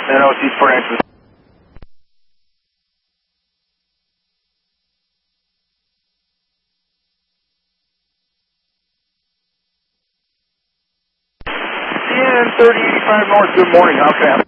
NOC Francis. CN 3085 North, good morning. How can I help?